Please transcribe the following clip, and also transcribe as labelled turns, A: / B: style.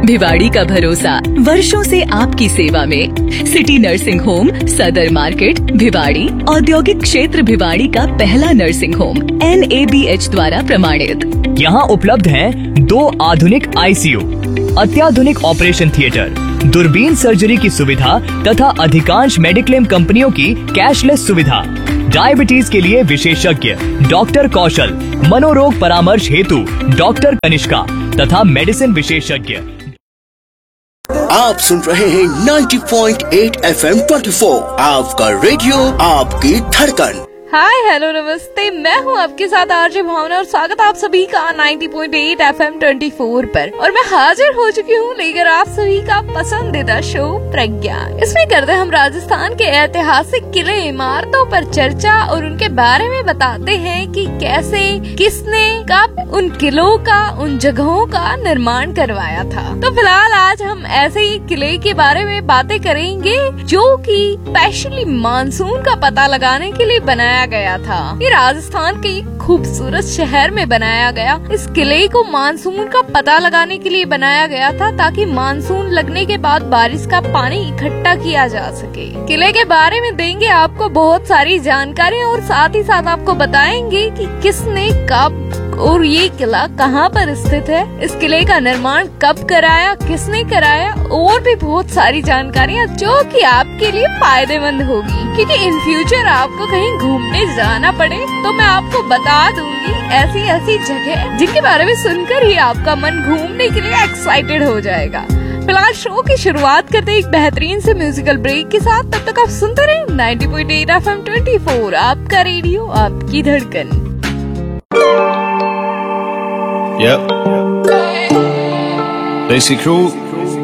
A: भिवाड़ी का भरोसा, वर्षों से आपकी सेवा में। सिटी नर्सिंग होम, सदर मार्केट, भिवाड़ी। औद्योगिक क्षेत्र भिवाड़ी का पहला नर्सिंग होम, NABH द्वारा प्रमाणित।
B: यहाँ उपलब्ध हैं 2 आधुनिक ICU, अत्याधुनिक ऑपरेशन थिएटर, दूरबीन सर्जरी की सुविधा तथा अधिकांश मेडिक्लेम कंपनियों की कैशलेस सुविधा। डायबिटीज के लिए विशेषज्ञ डॉक्टर कौशल, मनोरोग परामर्श हेतु डॉक्टर कनिष्का तथा मेडिसिन विशेषज्ञ।
C: आप सुन रहे हैं 90.8 FM 24, आपका रेडियो, आपकी धड़कन।
D: हाय हेलो नमस्ते, मैं हूँ आपके साथ आरजे भावना और स्वागत आप सभी का 90.8 FM 24 पर। और मैं हाजिर हो चुकी हूँ लेकर आप सभी का पसंदीदा शो प्रज्ञा। इसमें करते हम राजस्थान के ऐतिहासिक किले इमारतों पर चर्चा और उनके बारे में बताते हैं कि कैसे, किसने, कब उन किलों का, उन जगहों का निर्माण करवाया था। तो फिलहाल आज हम ऐसे ही किले के बारे में बातें करेंगे जो कि स्पेशली मानसून का पता लगाने के लिए बनाया गया था। ये राजस्थान के एक खूबसूरत शहर में बनाया गया। इस किले को मानसून का पता लगाने के लिए बनाया गया था ताकि मानसून लगने के बाद बारिश का पानी इकट्ठा किया जा सके। किले के बारे में देंगे आपको बहुत सारी जानकारी और साथ ही साथ आपको बताएंगे कि किसने, कब और ये किला कहाँ पर स्थित है, इस किले का निर्माण कब कराया, किसने कराया और भी बहुत सारी जानकारियाँ जो कि आपके लिए फायदेमंद होगी। क्योंकि इन फ्यूचर आपको कहीं घूमने जाना पड़े तो मैं आपको बता दूंगी ऐसी ऐसी जगह जिनके बारे में सुनकर ही आपका मन घूमने के लिए एक्साइटेड हो जाएगा। फिलहाल शो की शुरुआत करते एक बेहतरीन से म्यूजिकल ब्रेक के साथ। तब तक आप सुनते रहे 90.8 FM 24, आपका रेडियो, आपकी धड़कन।
E: Yep. Basic Crew,